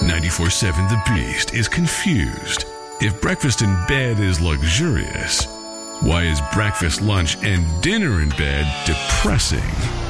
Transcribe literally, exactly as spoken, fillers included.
ninety-four seven The Beast is confused. If breakfast in bed is luxurious, why is breakfast, lunch, and dinner in bed depressing?